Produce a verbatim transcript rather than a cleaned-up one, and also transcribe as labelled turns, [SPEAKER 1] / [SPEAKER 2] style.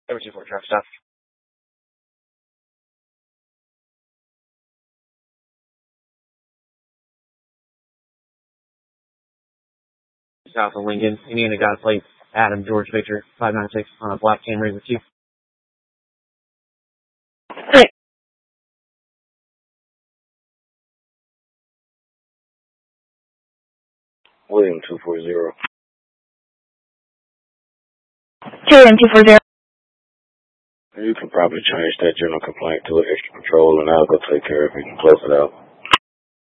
[SPEAKER 1] Over two four, traffic stop. South of Lincoln, Indiana got a plate, Adam George Victor, five nine six on a black Camry with you.
[SPEAKER 2] Hey.
[SPEAKER 3] William two four zero.
[SPEAKER 2] K M two four zero.
[SPEAKER 3] You can probably change that general complaint to an extra patrol, and I'll go take care of it and close it out.